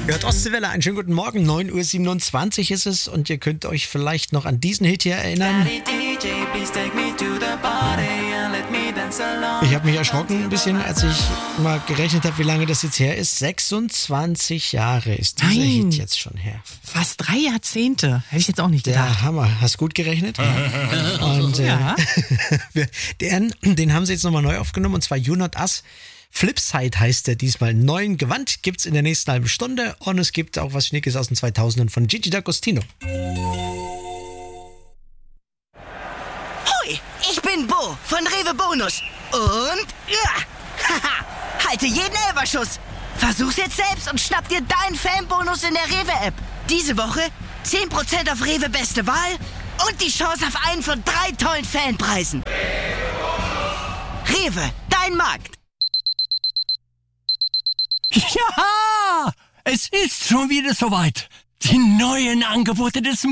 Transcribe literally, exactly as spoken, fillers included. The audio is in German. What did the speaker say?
Hört Ostseewelle, einen schönen guten Morgen, neun Uhr siebenundzwanzig ist es und ihr könnt euch vielleicht noch an diesen Hit hier erinnern. Ich habe mich erschrocken ein bisschen, als ich mal gerechnet habe, wie lange das jetzt her ist. sechsundzwanzig Jahre ist dieser Nein. Hit jetzt schon her. Fast drei Jahrzehnte. Hätte ich jetzt auch nicht gedacht. Der Hammer. Hast gut gerechnet? Und äh, Ja. den, den haben sie jetzt nochmal neu aufgenommen, und zwar You Not Us. Flipside heißt der diesmal. Neuen Gewand gibt's in der nächsten halben Stunde, und es gibt auch was Schnickes aus den zweitausendern von Gigi D'Agostino. Hoi, ich bin Bo von Rewe Bonus. Und ja, haha, halte jeden Elberschuss. Versuch's jetzt selbst und schnapp dir deinen Fanbonus in der Rewe-App. Diese Woche zehn Prozent auf Rewe Beste Wahl und die Chance auf einen von drei tollen Fanpreisen. Rewe, dein Markt. Ja, es ist schon wieder soweit. Die neuen Angebote des